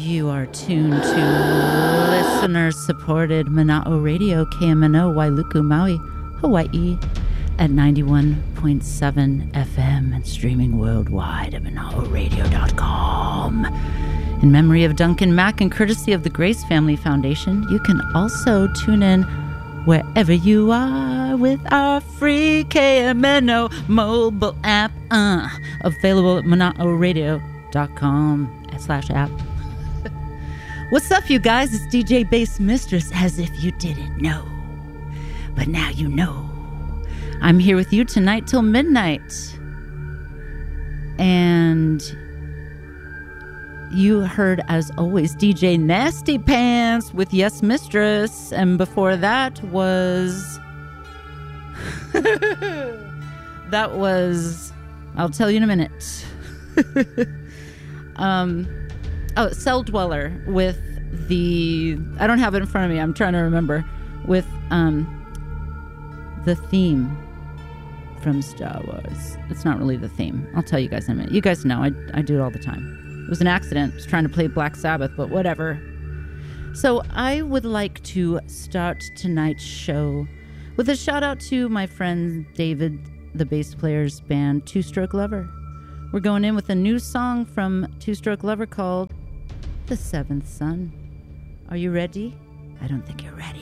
You are tuned to listener-supported Mana'o Radio, KMNO, Wailuku, Maui, Hawaii, at 91.7 FM and streaming worldwide at mana'oradio.com. In memory of Duncan Mack and courtesy of the Grace Family Foundation, you can also tune in wherever you are with our free KMNO mobile app, available at mana'oradio.com/app. What's up, you guys? It's DJ Bass Mistress, as if you didn't know. But now you know. I'm here with you tonight till midnight. And you heard, as always, DJ Nasty Pants with Yes Mistress. And before that was... that was... I'll tell you in a minute. Cell Dweller with the... I don't have it in front of me. I'm trying to remember. With the theme from Star Wars. It's not really the theme. I'll tell you guys in a minute. You guys know. I do it all the time. It was an accident. I was trying to play Black Sabbath, but whatever. So I would like to start tonight's show with a shout out to my friend David, the bass player's band, Two Stroke Lover. We're going in with a new song from Two Stroke Lover called The Seventh Son. Are you ready? I don't think you're ready.